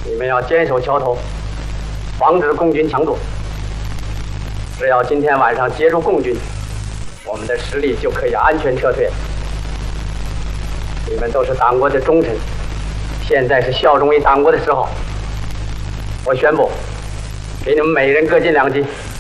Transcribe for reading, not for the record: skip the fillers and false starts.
你们要坚守桥头，防止共军强夺。只要今天晚上截住共军，我们的实力就可以安全撤退。你们都是党国的忠臣，现在是效忠于党国的时候。我宣布，给你们每人各进2斤。